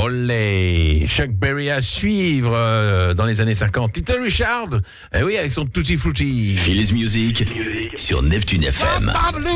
Olé, Chuck Berry à suivre dans les années 50. Little Richard, eh oui, avec son Tutti Frutti. Phil's Music sur Neptune FM.